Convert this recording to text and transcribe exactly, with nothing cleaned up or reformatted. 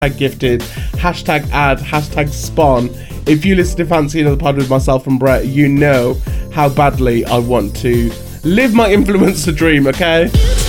gifted, hashtag ad, hashtag spawn. If you listen to Fancy Another Pod with myself and Brett, you know how badly I want to live my influencer dream, okay?